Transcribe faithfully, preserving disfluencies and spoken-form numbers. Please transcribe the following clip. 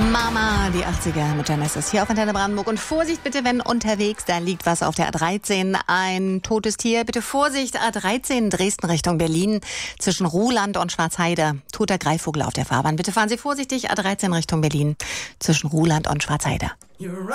Mama, die achtziger mit Genesis hier auf Antenne Brandenburg. Und Vorsicht bitte, wenn unterwegs, da liegt was auf der A dreizehn. Ein totes Tier. Bitte Vorsicht, A dreizehn Dresden Richtung Berlin zwischen Ruhland und Schwarzheide. Toter Greifvogel auf der Fahrbahn. Bitte fahren Sie vorsichtig, A dreizehn Richtung Berlin zwischen Ruhland und Schwarzheide.